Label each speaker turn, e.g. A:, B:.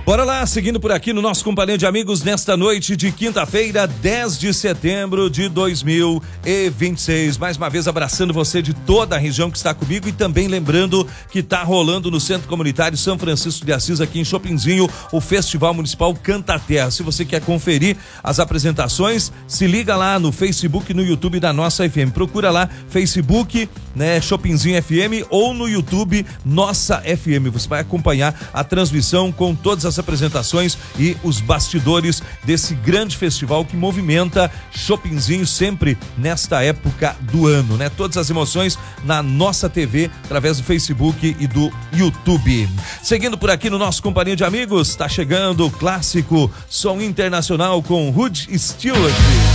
A: Bora lá, seguindo por aqui no nosso Companhia de Amigos, nesta noite de quinta-feira, 10 de setembro de 2026. Mais uma vez abraçando você de toda a região que está comigo e também lembrando que está rolando no Centro Comunitário São Francisco de Assis, aqui em Chopinzinho, o Festival Municipal Canta Terra. Se você quer conferir as apresentações, se liga lá no Facebook e no YouTube da nossa FM. Procura lá, Facebook, né, Chopinzinho FM, ou no YouTube Nossa FM. Você vai acompanhar a transmissão com todas as apresentações e os bastidores desse grande festival que movimenta Chopinzinho sempre nesta época do ano, né? Todas as emoções na nossa TV, através do Facebook e do YouTube. Seguindo por aqui no nosso Companhia de Amigos, está chegando o clássico Som Internacional com Rod Stewart.